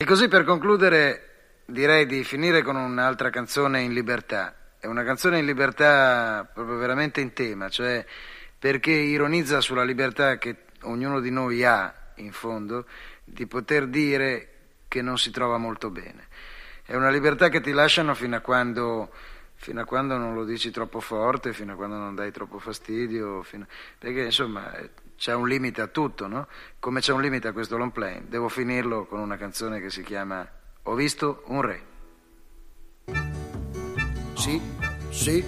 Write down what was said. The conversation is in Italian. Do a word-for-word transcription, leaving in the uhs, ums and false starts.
E così per concludere direi di finire con un'altra canzone in libertà. È una canzone in libertà proprio veramente in tema, cioè perché ironizza sulla libertà che ognuno di noi ha, in fondo, di poter dire che non si trova molto bene. È una libertà che ti lasciano fino a quando, fino a quando non lo dici troppo forte, fino a quando non dai troppo fastidio, fino, perché insomma c'è un limite a tutto, no? Come c'è un limite a questo long play. Devo finirlo con una canzone che si chiama Ho visto un re. Sì, sì.